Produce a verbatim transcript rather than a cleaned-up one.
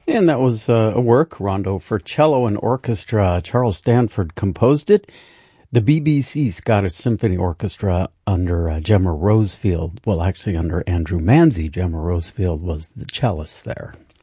And that was uh, a work, Rondo for Cello and Orchestra. Charles Stanford composed it. The B B C Scottish Symphony Orchestra under uh, Gemma Rosefield, well, actually under Andrew Manzi, Gemma Rosefield was the cellist there.